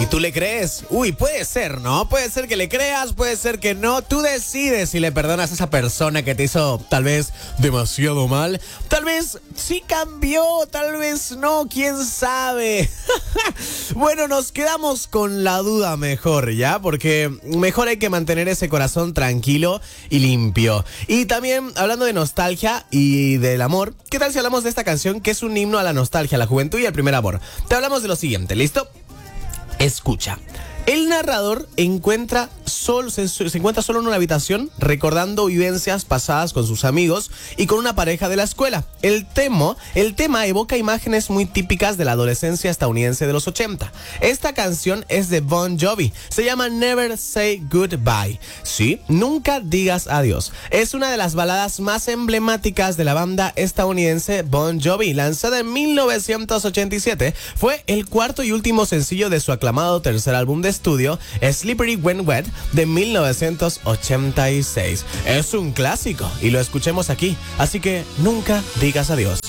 ¿Y tú le crees? Uy, puede ser, ¿no? Puede ser que le creas, puede ser que no. Tú decides si le perdonas a esa persona que te hizo tal vez demasiado mal. Tal vez sí cambió, tal vez no, quién sabe. Bueno, nos quedamos con la duda mejor, ¿ya? Porque mejor hay que mantener ese corazón tranquilo y limpio. Y también, hablando de nostalgia y del amor, ¿qué tal si hablamos de esta canción que es un himno a la nostalgia, a la juventud y al primer amor? Te hablamos de lo siguiente, ¿listo? Escucha. El narrador se encuentra solo en una habitación recordando vivencias pasadas con sus amigos y con una pareja de la escuela. El tema evoca imágenes muy típicas de la adolescencia estadounidense de los 80. Esta canción es de Bon Jovi. Se llama Never Say Goodbye. Sí, nunca digas adiós. Es una de las baladas más emblemáticas de la banda estadounidense Bon Jovi. Lanzada en 1987, fue el cuarto y último sencillo de su aclamado tercer álbum de estudio, Slippery When Wet, de 1986. Es un clásico y lo escuchemos aquí, así que nunca digas adiós.